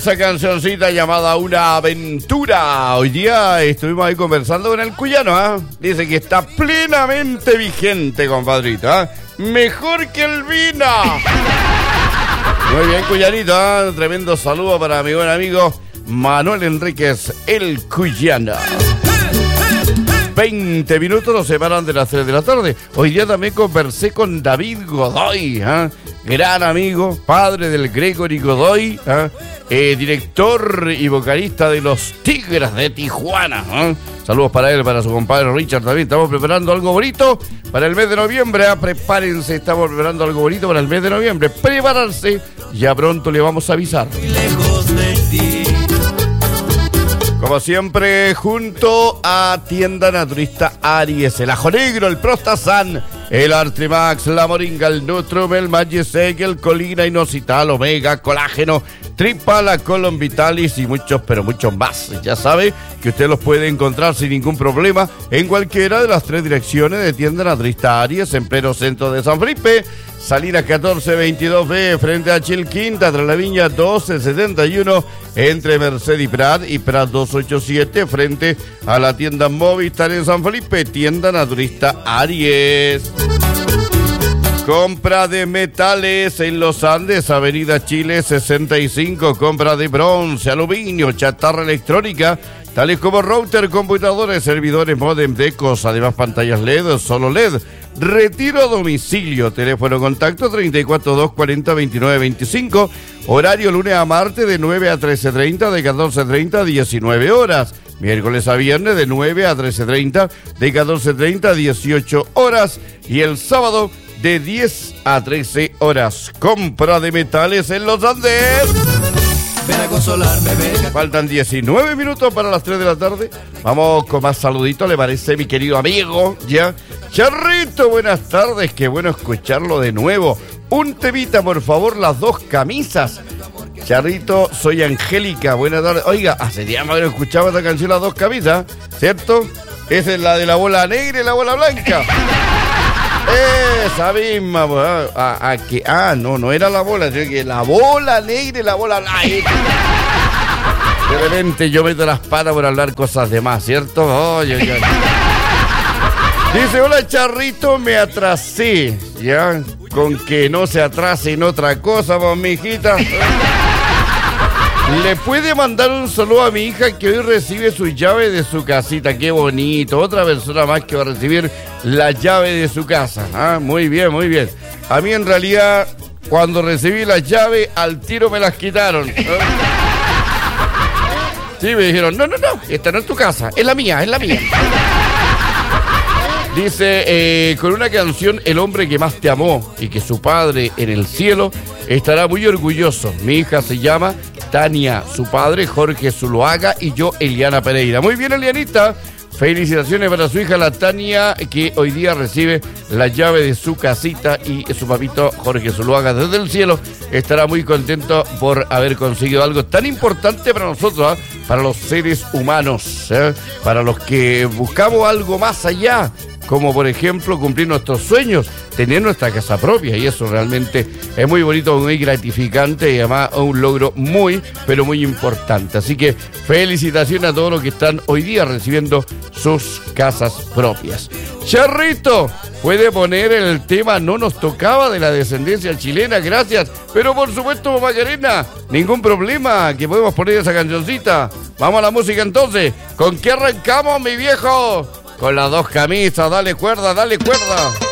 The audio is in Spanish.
Esa cancioncita llamada Una Aventura. Hoy día estuvimos ahí conversando con el cuyano, ¿ah? Dice que está plenamente vigente, compadrito, ¿ah? Mejor que el vino. Muy bien, cuyanito, ¿ah? Tremendo saludo para mi buen amigo Manuel Enríquez, el cuyano. 20 minutos nos separan de las 3 de la tarde. Hoy día también conversé con David Godoy, gran amigo, padre del Gregory Godoy, director y vocalista de los Tigres de Tijuana. Saludos para él, para su compadre Richard también. Estamos preparando algo bonito para el mes de noviembre. Prepárense, estamos preparando algo bonito para el mes de noviembre. Prepararse, ya pronto le vamos a avisar. Lejos de ti. Como siempre, junto a Tienda Naturista Aries, el Ajo Negro, el Prostasan, el Artrimax, la Moringa, el Nutrum, el Magisec, el Colina Inositol, Omega, Colágeno, Tripala, Colon Vitalis y muchos, pero muchos más. Ya sabe que usted los puede encontrar sin ningún problema en cualquiera de las 3 direcciones de Tienda Naturista Aries, en pleno centro de San Felipe. Salida 1422B frente a Chilquinta, tras la Viña 1271 entre Merced y Prat 287 frente a la tienda Movistar en San Felipe. Tienda Naturista Aries. Compra de metales en Los Andes, Avenida Chile 65. Compra de bronce, aluminio, chatarra electrónica, tales como router, computadores, servidores, modem, decos, además pantallas LED, solo LED. Retiro a domicilio, teléfono contacto 342402925, horario lunes a martes de 9 a 13:30, de 14:30 a 19 horas, miércoles a viernes de 9 a 13:30, de 14:30 a 18 horas y el sábado de 10 a 13 horas. Compra de metales en Los Andes. Ven a consolarme, venga. Faltan 19 minutos para las 3 de la tarde. Vamos con más saluditos, ¿le parece, mi querido amigo? ¿Ya? Charrito, buenas tardes, qué bueno escucharlo de nuevo. Un temita, por favor, las 2 camisas. Charrito, soy Angélica, buenas tardes. Oiga, hace tiempo que no escuchaba esta canción, las 2 camisas, ¿cierto? Esa es la de la bola negra y la bola blanca. Esa misma, no era la bola, sino que la bola negra y la bola blanca. De repente yo meto las patas por hablar cosas de más, ¿cierto? Dice, hola Charrito, me atrasé, ¿ya? Con que no se atrase en otra cosa, pues, mi hijita. ¿Le puede mandar un saludo a mi hija que hoy recibe su llave de su casita? Qué bonito, otra persona más que va a recibir la llave de su casa. Muy bien, muy bien. A mí en realidad, cuando recibí la llave, al tiro me las quitaron. Sí, me dijeron, no, esta no es tu casa, es la mía, es la mía. Dice, con una canción, El hombre que más te amó y que su padre en el cielo estará muy orgulloso. Mi hija se llama Tania, su padre Jorge Zuloaga y yo Eliana Pereira. Muy bien, Elianita. Felicitaciones para su hija, la Tania, que hoy día recibe la llave de su casita y su papito Jorge Zuloaga desde el cielo estará muy contento por haber conseguido algo tan importante para nosotros, para los seres humanos, para los que buscamos algo más allá, como por ejemplo cumplir nuestros sueños, tener nuestra casa propia, y eso realmente es muy bonito, muy gratificante y además un logro muy, pero muy importante. Así que felicitaciones a todos los que están hoy día recibiendo sus casas propias. Charrito, puede poner el tema No nos tocaba de la descendencia chilena, gracias, pero por supuesto, Macarena, ningún problema, que podemos poner esa cancioncita. Vamos a la música entonces. ¿Con qué arrancamos, mi viejo? Con las 2 camisas, dale cuerda, dale cuerda.